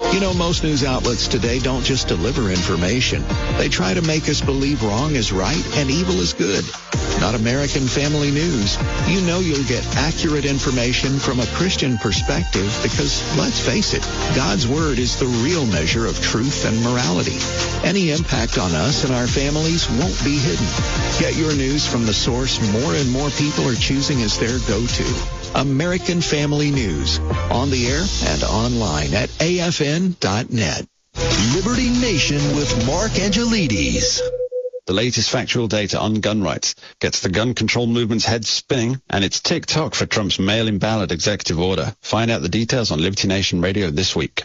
You know, most news outlets today don't just deliver information. They try to make us believe wrong is right and evil is good. Not American Family News. You know you'll get accurate information from a Christian perspective because, let's face it, God's Word is the real measure of truth and morality. Any impact on us and our families won't be hidden. Get your news from the source more and more people are choosing as their go-to. American Family News. On the air and online at afn.net. Liberty Nation with Mark Angelides. The latest factual data on gun rights gets the gun control movement's head spinning, and it's tick-tock for Trump's mail-in ballot executive order. Find out the details on Liberty Nation Radio this week.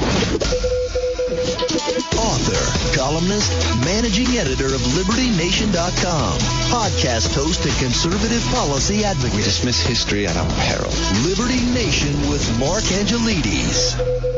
Author, columnist, managing editor of LibertyNation.com, podcast host and conservative policy advocate. We dismiss history at our peril. Liberty Nation with Mark Angelides.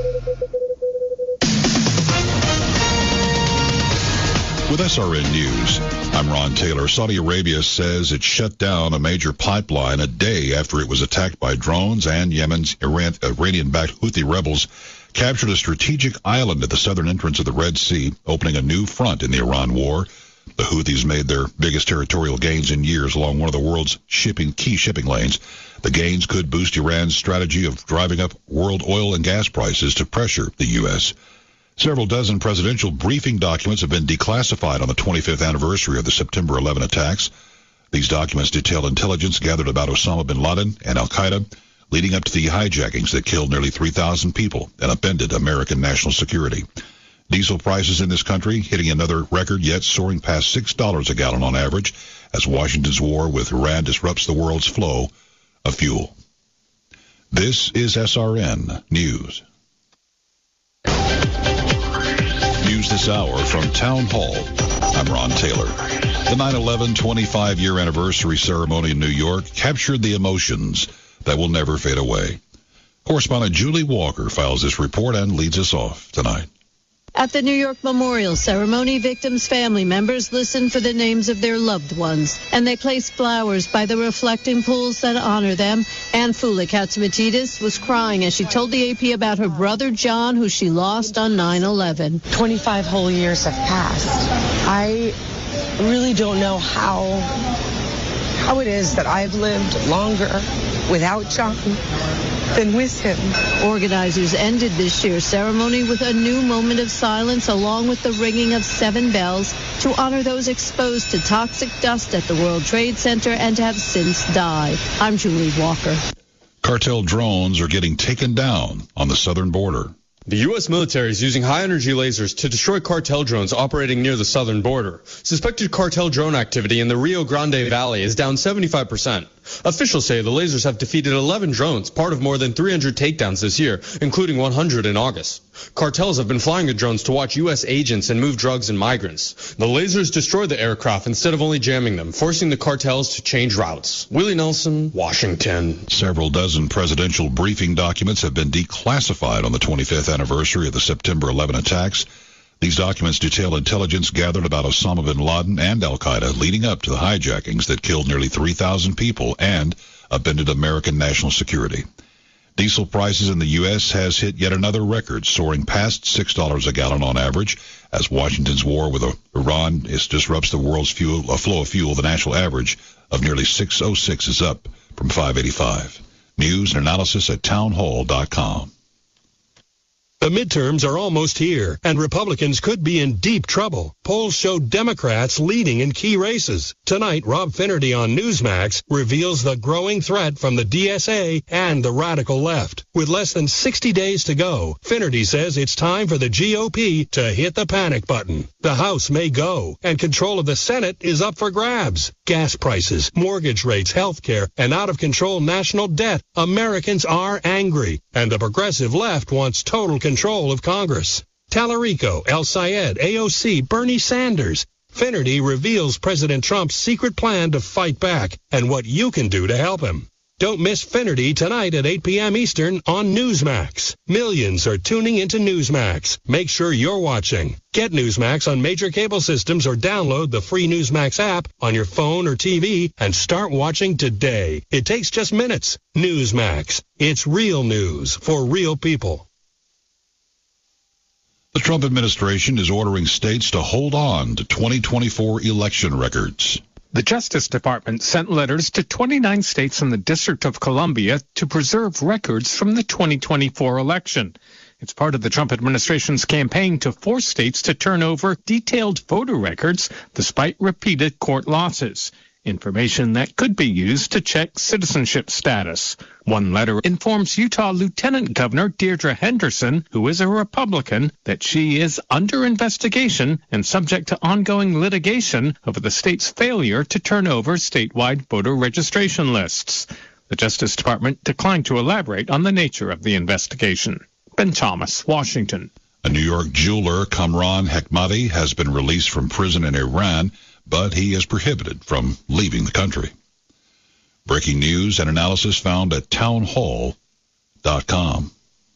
With SRN News, I'm Ron Taylor. Saudi Arabia says it shut down a major pipeline a day after it was attacked by drones, and Yemen's Iranian-backed Houthi rebels captured a strategic island at the southern entrance of the Red Sea, opening a new front in the Iran war. The Houthis made their biggest territorial gains in years along one of the world's key shipping lanes. The gains could boost Iran's strategy of driving up world oil and gas prices to pressure the U.S. Several dozen presidential briefing documents have been declassified on the 25th anniversary of the September 11 attacks. These documents detail intelligence gathered about Osama bin Laden and al-Qaeda, leading up to the hijackings that killed nearly 3,000 people and upended American national security. Diesel prices in this country hitting another record, yet soaring past $6 a gallon on average, as Washington's war with Iran disrupts the world's flow of fuel. This is SRN News. News this hour from Town Hall. I'm Ron Taylor. The 9/11 25-year anniversary ceremony in New York captured the emotions that will never fade away. Correspondent Julie Walker files this report and leads us off tonight. At the New York Memorial Ceremony, victims' family members listened for the names of their loved ones, and they placed flowers by the reflecting pools that honor them. Ann Fula Katsimatidis was crying as she told the AP about her brother John, who she lost on 9/11. 25 whole years have passed. I really don't know how it is that I've lived longer without John than with him. Organizers ended this year's ceremony with a new moment of silence along with the ringing of 7 bells to honor those exposed to toxic dust at the World Trade Center and have since died. I'm Julie Walker. Cartel drones are getting taken down on the southern border. The U.S. military is using high-energy lasers to destroy cartel drones operating near the southern border. Suspected cartel drone activity in the Rio Grande Valley is down 75%. Officials say the lasers have defeated 11 drones, part of more than 300 takedowns this year, including 100 in August. Cartels have been flying the drones to watch U.S. agents and move drugs and migrants. The lasers destroy the aircraft instead of only jamming them, forcing the cartels to change routes. Willie Nelson, Washington. Several dozen presidential briefing documents have been declassified on the 25th anniversary of the September 11 attacks. These documents detail intelligence gathered about Osama bin Laden and al-Qaeda leading up to the hijackings that killed nearly 3,000 people and upended American national security. Diesel prices in the U.S. has hit yet another record, soaring past $6 a gallon on average, as Washington's war with Iran disrupts the world's flow of fuel. The national average of nearly $6.06 is up from $5.85. News and analysis at townhall.com. The midterms are almost here, and Republicans could be in deep trouble. Polls show Democrats leading in key races. Tonight, Rob Finnerty on Newsmax reveals the growing threat from the DSA and the radical left. With less than 60 days to go, Finnerty says it's time for the GOP to hit the panic button. The House may go, and control of the Senate is up for grabs. Gas prices, mortgage rates, health care, and out-of-control national debt. Americans are angry, and the progressive left wants total control of Congress. Tallarico, El Sayed, AOC, Bernie Sanders. Finnerty reveals President Trump's secret plan to fight back and what you can do to help him. Don't miss Finnerty tonight at 8 p.m. Eastern on Newsmax. Millions are tuning into Newsmax. Make sure you're watching. Get Newsmax on major cable systems or download the free Newsmax app on your phone or TV and start watching today. It takes just minutes. Newsmax. It's real news for real people. The Trump administration is ordering states to hold on to 2024 election records. The Justice Department sent letters to 29 states and the District of Columbia to preserve records from the 2024 election. It's part of the Trump administration's campaign to force states to turn over detailed voter records despite repeated court losses. Information that could be used to check citizenship status. One letter informs Utah Lieutenant Governor Deirdre Henderson, who is a Republican, that she is under investigation and subject to ongoing litigation over the state's failure to turn over statewide voter registration lists. The Justice Department declined to elaborate on the nature of the investigation. Ben Thomas, Washington. A New York jeweler, Kamran Hekmati, has been released from prison in Iran, but he is prohibited from leaving the country. Breaking news and analysis found at townhall.com.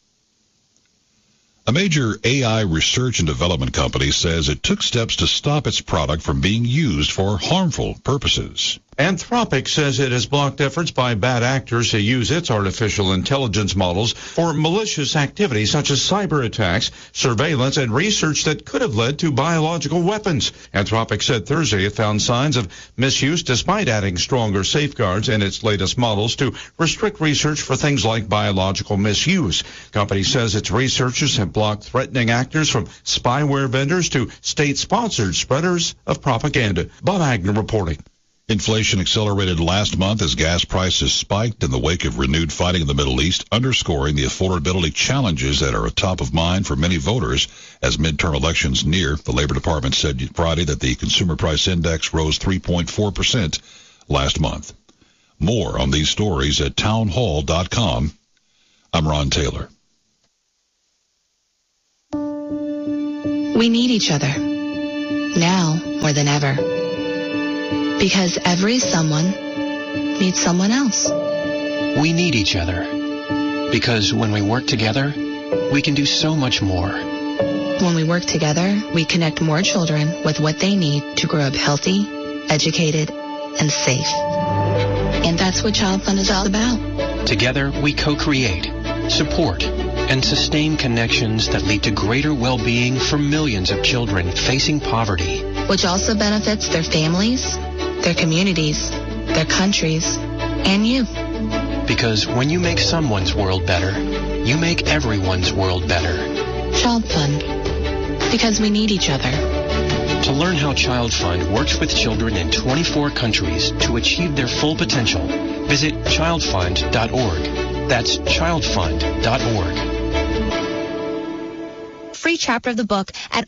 A major AI research and development company says it took steps to stop its product from being used for harmful purposes. Anthropic says it has blocked efforts by bad actors to use its artificial intelligence models for malicious activities such as cyber attacks, surveillance, and research that could have led to biological weapons. Anthropic said Thursday it found signs of misuse despite adding stronger safeguards in its latest models to restrict research for things like biological misuse. Company says its researchers have blocked threatening actors from spyware vendors to state-sponsored spreaders of propaganda. Bob Agnew reporting. Inflation accelerated last month as gas prices spiked in the wake of renewed fighting in the Middle East, underscoring the affordability challenges that are top of mind for many voters as midterm elections near. The Labor Department said Friday that the Consumer Price Index rose 3.4% last month. More on these stories at townhall.com. I'm Ron Taylor. We need each other, now more than ever. Because every someone needs someone else. We need each other. Because when we work together, we can do so much more. When we work together, we connect more children with what they need to grow up healthy, educated, and safe. And that's what Child Fund is all about. Together, we co-create, support, and sustain connections that lead to greater well-being for millions of children facing poverty. Which also benefits their families, their communities, their countries, and you. Because when you make someone's world better, you make everyone's world better. Child Fund. Because we need each other. To learn how Child Fund works with children in 24 countries to achieve their full potential, visit childfund.org. That's childfund.org. Free chapter of the book at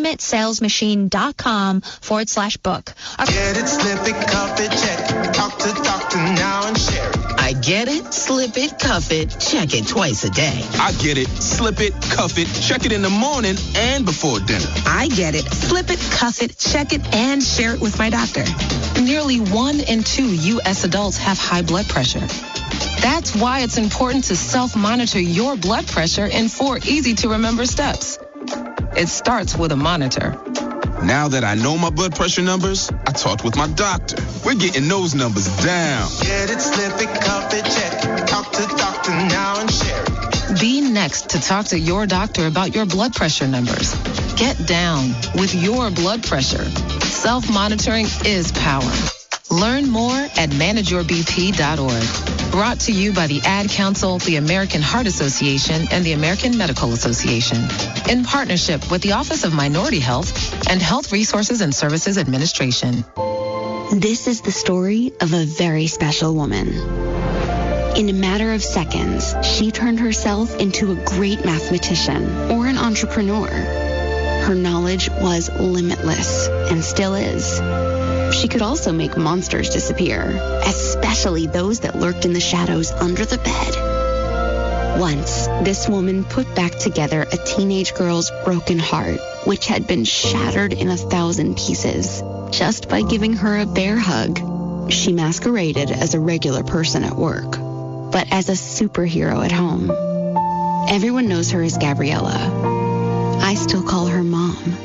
ultimatesalesmachine.com/book. Get it, slip it, cuff it, check it. Talk to doctor now and share it. I get it, slip it, cuff it, check it twice a day. I get it, slip it, cuff it, check it in the morning and before dinner. I get it, slip it, cuff it, check it, and share it with my doctor. Nearly 1 in 2 U.S. adults have high blood pressure. That's why it's important to self-monitor your blood pressure in 4 easy-to-remember steps. It starts with a monitor. Now that I know my blood pressure numbers, I talked with my doctor. We're getting those numbers down. Get it, slip it, cuff it, check it. Talk to doctor now and share it. Be next to talk to your doctor about your blood pressure numbers. Get down with your blood pressure. Self-monitoring is power. Learn more at manageyourbp.org. Brought to you by the Ad Council, the American Heart Association, and the American Medical Association. In partnership with the Office of Minority Health and Health Resources and Services Administration. This is the story of a very special woman. In a matter of seconds, she turned herself into a great mathematician or an entrepreneur. Her knowledge was limitless and still is. She could also make monsters disappear, especially those that lurked in the shadows under the bed. Once, this woman put back together a teenage girl's broken heart, which had been shattered in 1,000 pieces, just by giving her a bear hug. She masqueraded as a regular person at work, but as a superhero at home. Everyone knows her as Gabriella. I still call her Mom.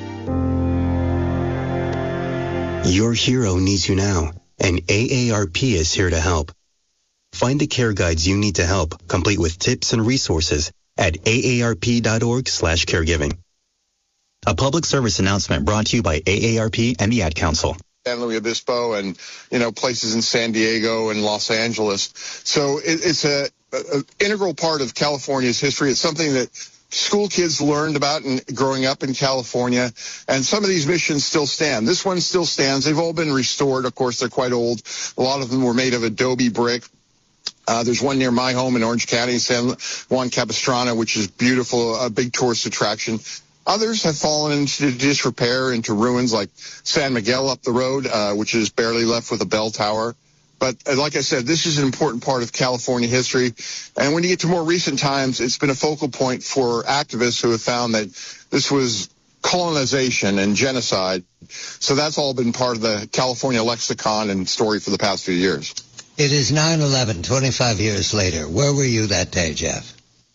Your hero needs you now, and AARP is here to help. Find the care guides you need to help, complete with tips and resources at aarp.org/caregiving. A public service announcement brought to you by AARP and the Ad Council. San Luis Obispo and, places in San Diego and Los Angeles. So it's a integral part of California's history. It's something that school kids learned about growing up in California, and some of these missions still stand. This one still stands. They've all been restored. Of course, they're quite old. A lot of them were made of adobe brick. There's one near my home in Orange County, San Juan Capistrano, which is beautiful, a big tourist attraction. Others have fallen into disrepair, into ruins, like San Miguel up the road, which is barely left with a bell tower. But like I said, this is an important part of California history. And when you get to more recent times, it's been a focal point for activists who have found that this was colonization and genocide. So that's all been part of the California lexicon and story for the past few years. It is 9/11, 25 years later. Where were you that day, Jeff?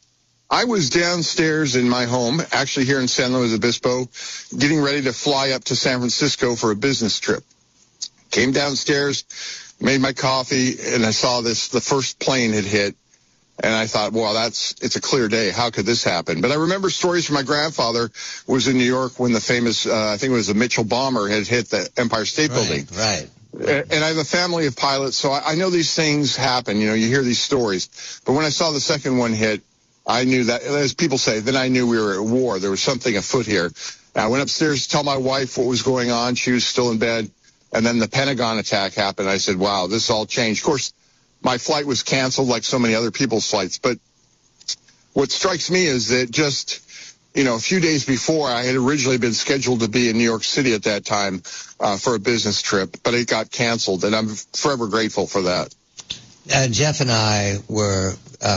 I was downstairs in my home, actually here in San Luis Obispo, getting ready to fly up to San Francisco for a business trip. Came downstairs, made my coffee, and I saw the first plane had hit. And I thought, well, it's a clear day. How could this happen? But I remember stories from my grandfather who was in New York when the famous, I think it was the Mitchell bomber, had hit the Empire State Building. Right. And I have a family of pilots, so I know these things happen. You hear these stories. But when I saw the second one hit, I knew that, as people say, then I knew we were at war. There was something afoot here. And I went upstairs to tell my wife what was going on. She was still in bed. And then the Pentagon attack happened. I said, wow, this all changed. Of course, my flight was canceled like so many other people's flights. But what strikes me is that just, a few days before, I had originally been scheduled to be in New York City at that time for a business trip, but it got canceled. And I'm forever grateful for that. Jeff and I were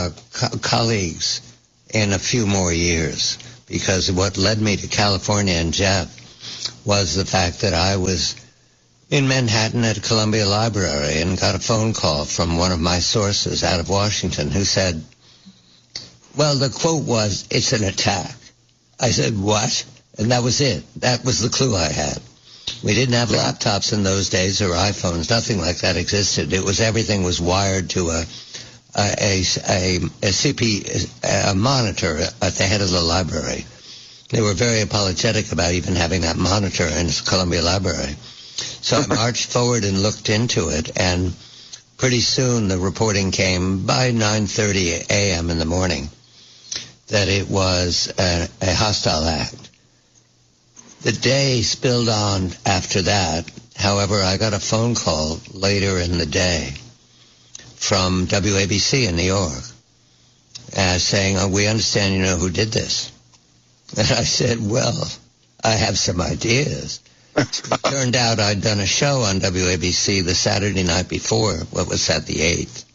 colleagues in a few more years, because what led me to California and Jeff was the fact that I was in Manhattan at Columbia Library and got a phone call from one of my sources out of Washington who said, well, the quote was, "It's an attack." I said, what? And that was it. That was the clue I had. We didn't have laptops in those days or iPhones. Nothing like that existed. Everything was wired to a monitor at the head of the library. They were very apologetic about even having that monitor in Columbia Library. So I marched forward and looked into it, and pretty soon the reporting came by 9:30 a.m. in the morning that it was a hostile act. The day spilled on after that. However, I got a phone call later in the day from WABC in New York saying, we understand you know who did this. And I said, well, I have some ideas. It turned out I'd done a show on WABC the Saturday night before, what was that, the 8th,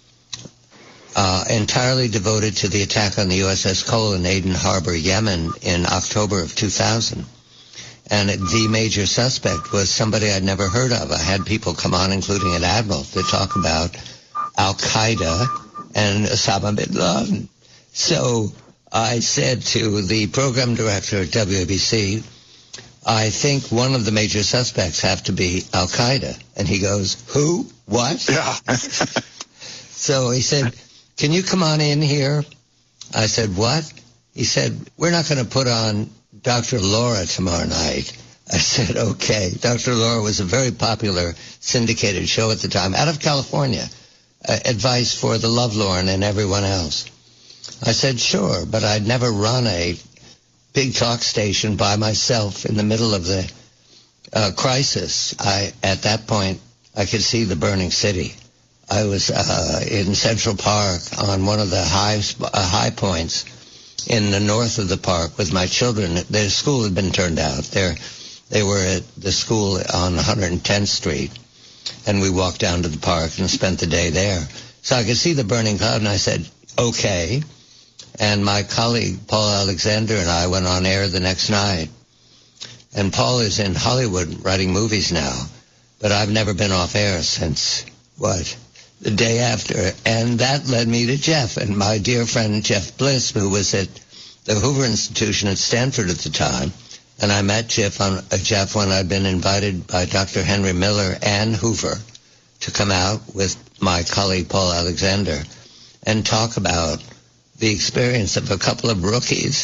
entirely devoted to the attack on the USS Cole in Aden Harbor, Yemen in October of 2000. And the major suspect was somebody I'd never heard of. I had people come on, including an admiral, to talk about Al-Qaeda and Osama bin Laden. So I said to the program director at WABC, I think one of the major suspects have to be Al-Qaeda. And he goes, who? What? Yeah. So he said, can you come on in here? I said, what? He said, we're not going to put on Dr. Laura tomorrow night. I said, okay. Dr. Laura was a very popular syndicated show at the time, out of California, advice for the lovelorn and everyone else. I said, sure, but I'd never run a big talk station by myself in the middle of the crisis. At that point, I could see the burning city. I was in Central Park on one of the high points in the north of the park with my children. Their school had been turned out. They were at the school on 110th Street, and we walked down to the park and spent the day there. So I could see the burning cloud, and I said, okay. And my colleague, Paul Alexander, and I went on air the next night. And Paul is in Hollywood writing movies now, but I've never been off air since, the day after. And that led me to Jeff and my dear friend Jeff Bliss, who was at the Hoover Institution at Stanford at the time. And I met Jeff when I'd been invited by Dr. Henry Miller and Hoover to come out with my colleague Paul Alexander and talk about the experience of a couple of rookies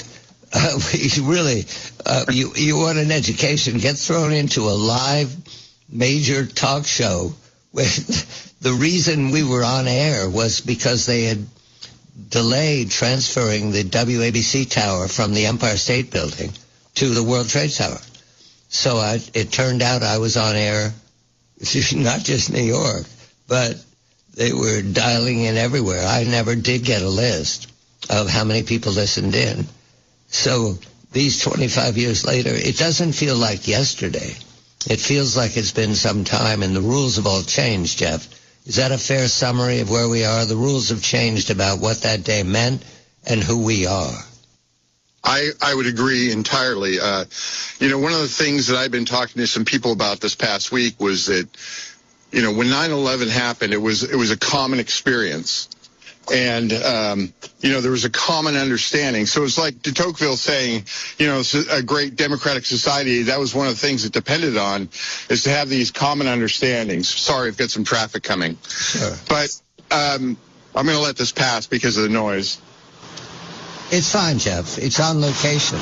You want an education, get thrown into a live major talk show. The reason we were on air was because they had delayed transferring the WABC tower from the Empire State Building to the World Trade Tower. So it turned out I was on air, not just New York, but they were dialing in everywhere. I never did get a list of how many people listened in. So these 25 years later, it doesn't feel like yesterday. It feels like it's been some time, and the rules have all changed, Jeff. Is that a fair summary of where we are? The rules have changed about what that day meant and who we are. I would agree entirely. One of the things that I've been talking to some people about this past week was that, when 9/11 happened, it was a common experience. And, there was a common understanding. So it's like de Tocqueville saying, it's a great democratic society. That was one of the things it depended on, is to have these common understandings. Sorry, I've got some traffic coming. Sure. But I'm going to let this pass because of the noise. It's fine, Jeff. It's on location.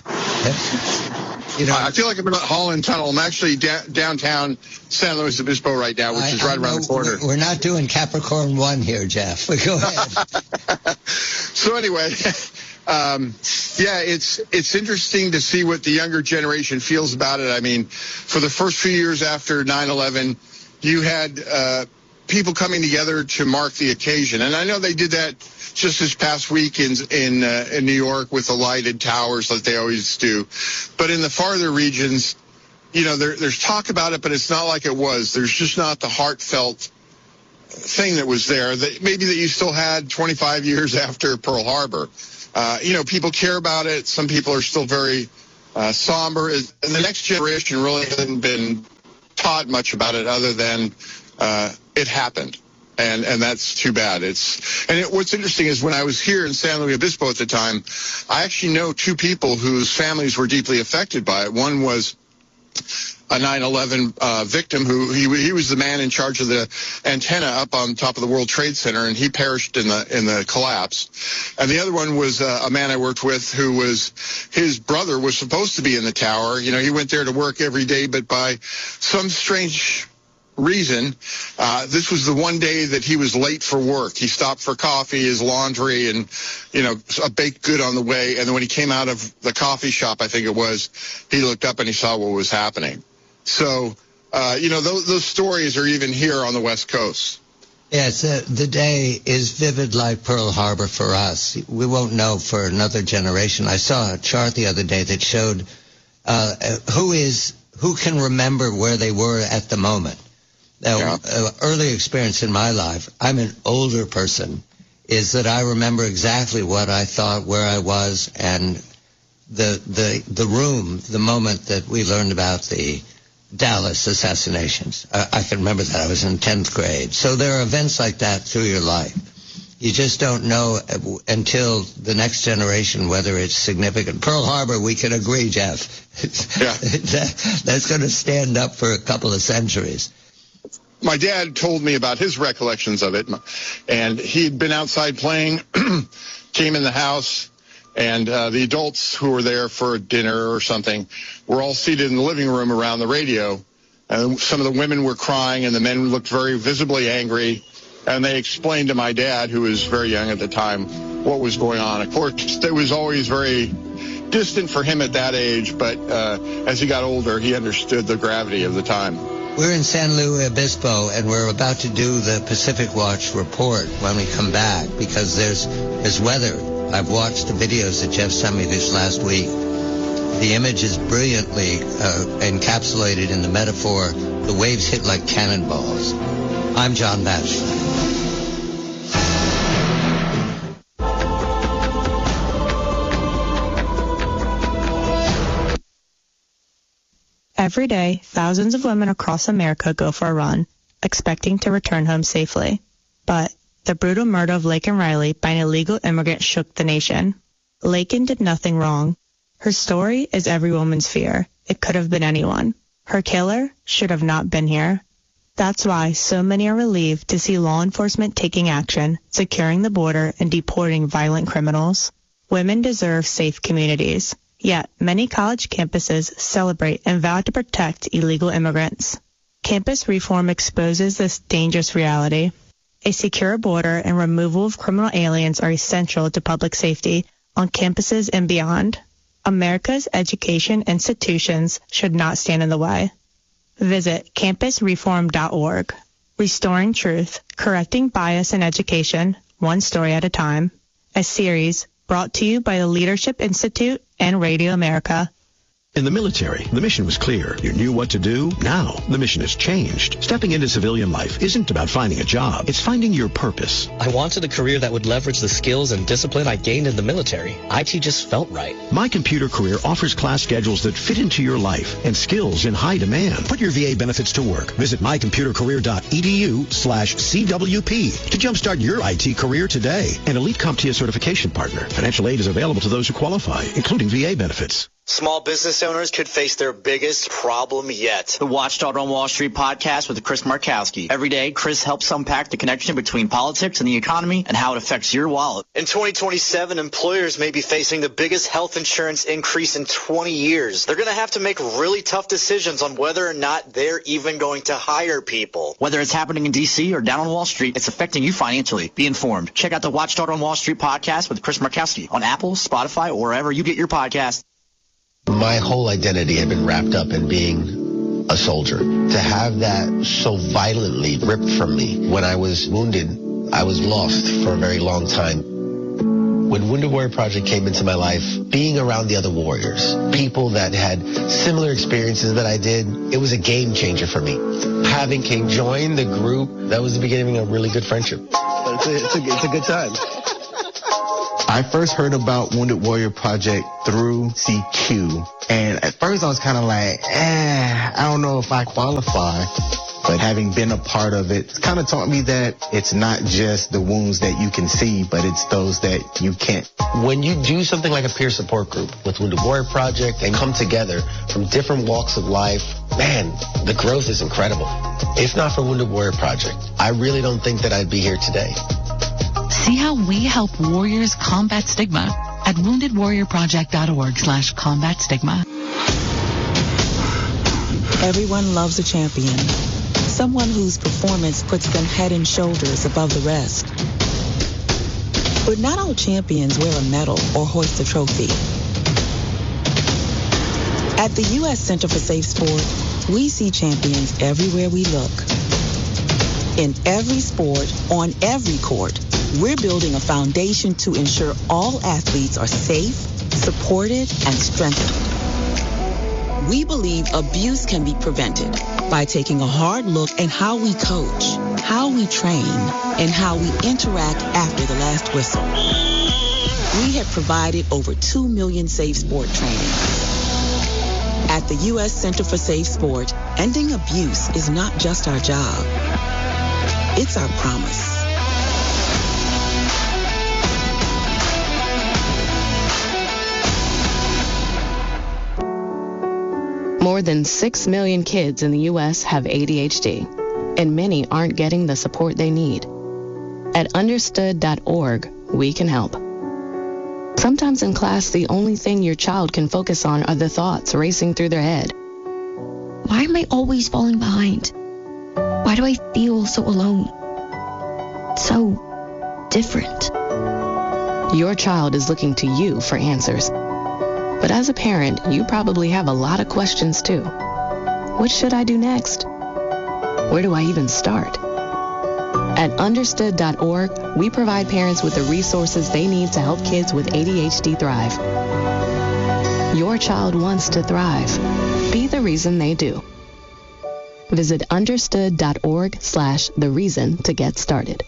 I feel like I'm in Holland Tunnel. I'm actually downtown San Luis Obispo right now, which is right around the corner. We're not doing Capricorn 1 here, Jeff. But go ahead. So anyway, it's interesting to see what the younger generation feels about it. I mean, for the first few years after 9/11, you had people coming together to mark the occasion. And I know they did that just this past week in New York with the lighted towers like they always do. But in the farther regions, there's talk about it, but it's not like it was. There's just not the heartfelt thing that was there that maybe that you still had 25 years after Pearl Harbor. People care about it. Some people are still very somber. And the next generation really hasn't been taught much about it other than it happened. And that's too bad. What's interesting is when I was here in San Luis Obispo at the time, I actually know two people whose families were deeply affected by it. One was a 9/11 victim he was the man in charge of the antenna up on top of the World Trade Center, and he perished in the collapse. And the other one was a man I worked with his brother was supposed to be in the tower. He went there to work every day, but by some strange reason, this was the one day that he was late for work. He stopped for coffee, his laundry, and a baked good on the way. And then when he came out of the coffee shop, I think it was, he looked up and he saw what was happening. So those stories are even here on the West Coast. Yes, the day is vivid like Pearl Harbor for us. We won't know for another generation. I saw a chart the other day that showed who can remember where they were at the moment. Early experience in my life, I'm an older person, is that I remember exactly what I thought, where I was, and the room, the moment that we learned about the Dallas assassinations. I can remember that. I was in 10th grade. So there are events like that through your life. You just don't know until the next generation whether it's significant. Pearl Harbor, we can agree, Jeff. Yeah. That's going to stand up for a couple of centuries. My dad told me about his recollections of it, and he'd been outside playing, came in the house, and the adults who were there for dinner or something were all seated in the living room around the radio, and some of the women were crying, and the men looked very visibly angry, and they explained to my dad, who was very young at the time, what was going on. Of course, it was always very distant for him at that age, but as he got older, he understood the gravity of the time. We're in San Luis Obispo, and we're about to do the Pacific Watch report when we come back, because there's weather. I've watched the videos that Jeff sent me this last week. The image is brilliantly encapsulated in the metaphor, the waves hit like cannonballs. I'm John Batchelor. Every day, thousands of women across America go for a run, expecting to return home safely. But the brutal murder of Laken Riley by an illegal immigrant shook the nation. Laken did nothing wrong. Her story is every woman's fear. It could have been anyone. Her killer should have not been here. That's why so many are relieved to see law enforcement taking action, securing the border, and deporting violent criminals. Women deserve safe communities. Yet, many college campuses celebrate and vow to protect illegal immigrants. Campus reform exposes this dangerous reality. A secure border and removal of criminal aliens are essential to public safety on campuses and beyond. America's education institutions should not stand in the way. Visit campusreform.org. Restoring Truth, Correcting Bias in Education, One Story at a Time. A series brought to you by the Leadership Institute and Radio America. In the military, the mission was clear. You knew what to do. Now, the mission has changed. Stepping into civilian life isn't about finding a job. It's finding your purpose. I wanted a career that would leverage the skills and discipline I gained in the military. IT just felt right. My Computer Career offers class schedules that fit into your life and skills in high demand. Put your VA benefits to work. Visit mycomputercareer.edu/CWP to jumpstart your IT career today. An Elite CompTIA certification partner. Financial aid is available to those who qualify, including VA benefits. Small business owners could face their biggest problem yet. The Watchdog on Wall Street podcast with Chris Markowski. Every day, Chris helps unpack the connection between politics and the economy and how it affects your wallet. In 2027, employers may be facing the biggest health insurance increase in 20 years. They're going to have to make really tough decisions on whether or not they're even going to hire people. Whether it's happening in D.C. or down on Wall Street, it's affecting you financially. Be informed. Check out the Watchdog on Wall Street podcast with Chris Markowski on Apple, Spotify, or wherever you get your podcasts. My whole identity had been wrapped up in being a soldier. To have that so violently ripped from me when I was wounded, I was lost for a very long time. When Wounded Warrior Project came into my life, being around the other warriors, people that had similar experiences that I did, it was a game changer for me. Having King join the group, that was the beginning of a really good friendship. It's a good time. I first heard about Wounded Warrior Project through CQ. And at first I was kind of like, I don't know if I qualify. But having been a part of it, it's kind of taught me that it's not just the wounds that you can see, but it's those that you can't. When you do something like a peer support group with Wounded Warrior Project and come together from different walks of life, man, the growth is incredible. If not for Wounded Warrior Project, I really don't think that I'd be here today. See how we help warriors combat stigma at woundedwarriorproject.org/combat stigma. Everyone loves a champion. Someone whose performance puts them head and shoulders above the rest. But not all champions wear a medal or hoist a trophy. At the U.S. Center for Safe Sport, we see champions everywhere we look. In every sport, on every court, we're building a foundation to ensure all athletes are safe, supported, and strengthened. We believe abuse can be prevented by taking a hard look at how we coach, how we train, and how we interact after the last whistle. We have provided over 2 million safe sport trainings. At the U.S. Center for Safe Sport, ending abuse is not just our job. It's our promise. More than 6 million kids in the U.S. have ADHD, and many aren't getting the support they need. At understood.org, we can help. Sometimes in class, the only thing your child can focus on are the thoughts racing through their head. Why am I always falling behind? Why do I feel so alone? So different. Your child is looking to you for answers. But as a parent, you probably have a lot of questions too. What should I do next? Where do I even start? At understood.org, we provide parents with the resources they need to help kids with ADHD thrive. Your child wants to thrive. Be the reason they do. Visit understood.org/the reason to get started.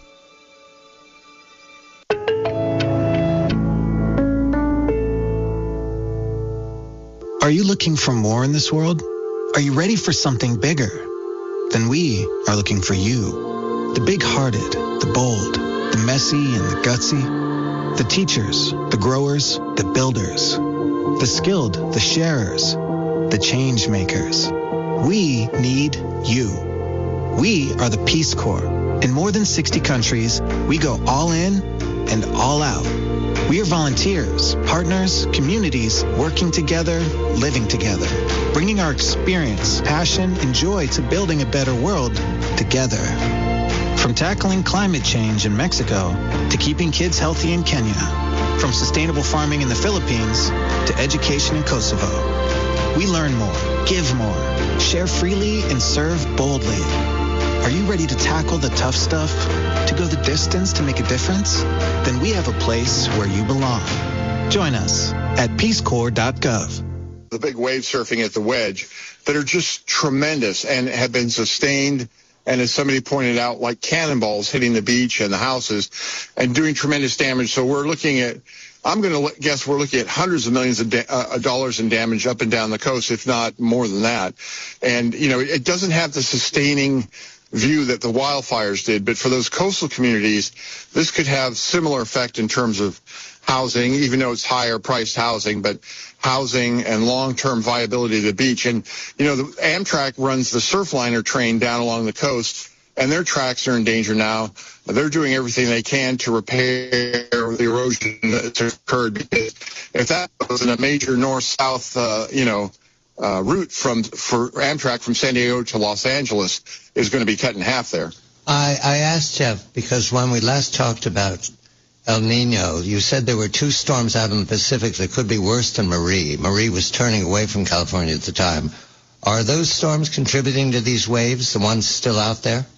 Are you looking for more in this world? Are you ready for something bigger? Then we are looking for you. The big-hearted, the bold, the messy and the gutsy, the teachers, the growers, the builders, the skilled, the sharers, the change makers. We need you. We are the Peace Corps. In more than 60 countries, we go all in and all out We are volunteers, partners, communities, working together, living together, bringing our experience, passion, and joy to building a better world together. From tackling climate change in Mexico to keeping kids healthy in Kenya, from sustainable farming in the Philippines to education in Kosovo. We learn more, give more, share freely, and serve boldly. Are you ready to tackle the tough stuff? To go the distance to make a difference? Then we have a place where you belong. Join us at peacecorps.gov. The big wave surfing at the Wedge that are just tremendous and have been sustained, and as somebody pointed out, like cannonballs hitting the beach and the houses and doing tremendous damage. So we're looking at, I'm going to guess we're looking at hundreds of millions of dollars in damage up and down the coast, if not more than that. And, you know, it doesn't have the sustaining view that the wildfires did, but for those coastal communities, this could have similar effect in terms of housing, even though it's higher priced housing, but housing and long-term viability of the beach. And, you know, the Amtrak runs the Surfliner train down along the coast, and their tracks are in danger now. They're doing everything they can to repair the erosion that's occurred, because if that was in a major north-south, route for Amtrak from San Diego to Los Angeles is going to be cut in half there. I asked Jeff, because when we last talked about El Nino, you said there were two storms out in the Pacific that could be worse than Marie. Marie was turning away from California at the time. Are those storms contributing to these waves, the ones still out there?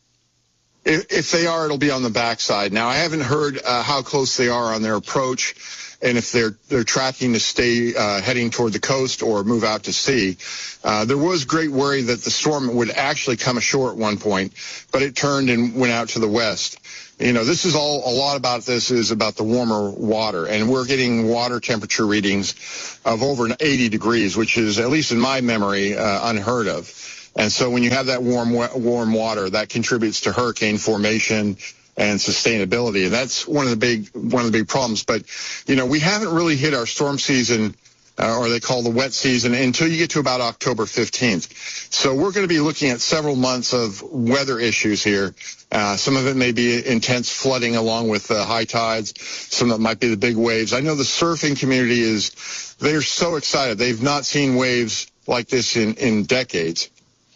If they are, it'll be on the backside. Now, I haven't heard how close they are on their approach, and if they're tracking to stay heading toward the coast or move out to sea. There was great worry that the storm would actually come ashore at one point, but it turned and went out to the west. You know, this is a lot about this is about the warmer water, and we're getting water temperature readings of over 80 degrees, which is, at least in my memory, unheard of. And so when you have that warm water, that contributes to hurricane formation and sustainability. And that's one of the big problems. But, you know, we haven't really hit our storm season, or they call the wet season, until you get to about October 15th. So we're going to be looking at several months of weather issues here. Some of it may be intense flooding along with high tides. Some of it might be the big waves. I know the surfing community they're so excited. They've not seen waves like this in decades.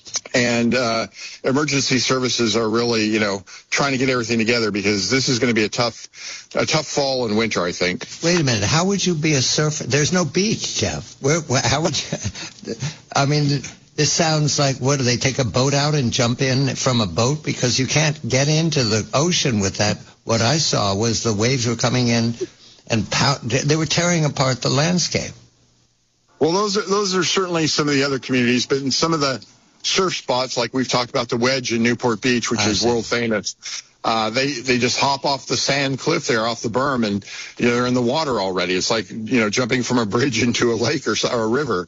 And emergency services are really, you know, trying to get everything together, because this is going to be a tough fall and winter, I think. Wait a minute. How would you be a surfer? There's no beach, Jeff. How would you? I mean, this sounds like, what, do they take a boat out and jump in from a boat? Because you can't get into the ocean with that. What I saw was the waves were coming in and they were tearing apart the landscape. Well, those are certainly some of the other communities, but in some of the surf spots, like we've talked about the Wedge in Newport Beach, which is world famous, they just hop off the sand cliff there off the berm, and they're in the water already. It's like jumping from a bridge into a lake or a river.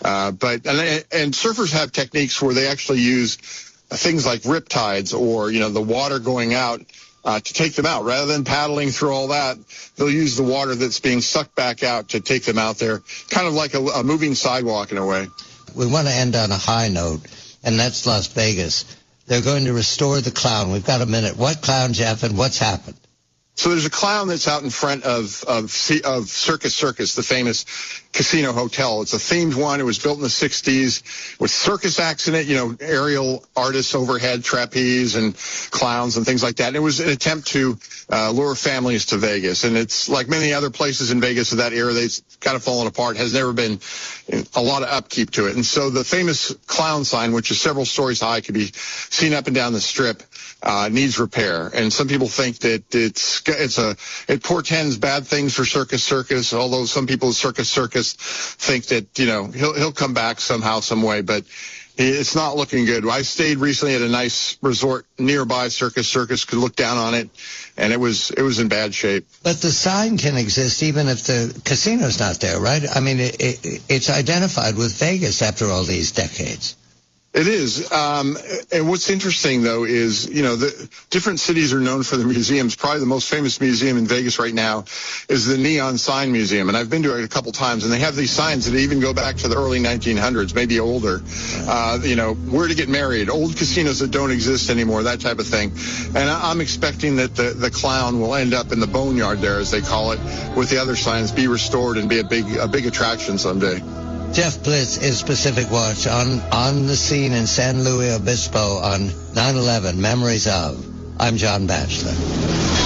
But surfers have techniques where they actually use things like riptides or the water going out to take them out. Rather than paddling through all that, they'll use the water that's being sucked back out to take them out there, kind of like a moving sidewalk in a way. We want to end on a high note, and that's Las Vegas. They're going to restore the clown. We've got a minute. What clown, Jeff, and what's happened? So there's a clown that's out in front of Circus Circus, the famous casino hotel. It's a themed one. It was built in the 60s with circus acts in it, aerial artists overhead, trapeze and clowns and things like that. And it was an attempt to lure families to Vegas. And it's like many other places in Vegas of that era, they've kind of fallen apart. Has never been a lot of upkeep to it. And so the famous clown sign, which is several stories high, could be seen up and down the strip, needs repair. And some people think that it portends bad things for Circus Circus, although some people at Circus Circus think that, he'll come back somehow, some way, but it's not looking good. I stayed recently at a nice resort nearby Circus Circus, could look down on it, and it was in bad shape. But the sign can exist even if the casino's not there, right? I mean, it's identified with Vegas after all these decades. It is. And what's interesting, though, is, the different cities are known for their museums. Probably the most famous museum in Vegas right now is the Neon Sign Museum. And I've been to it a couple times, and they have these signs that even go back to the early 1900s, maybe older. Where to get married, old casinos that don't exist anymore, that type of thing. And I'm expecting that the clown will end up in the boneyard there, as they call it, with the other signs, be restored and be a big attraction someday. Jeff Blitz is Pacific Watch on the scene in San Luis Obispo on 9/11, Memories of. I'm John Batchelor.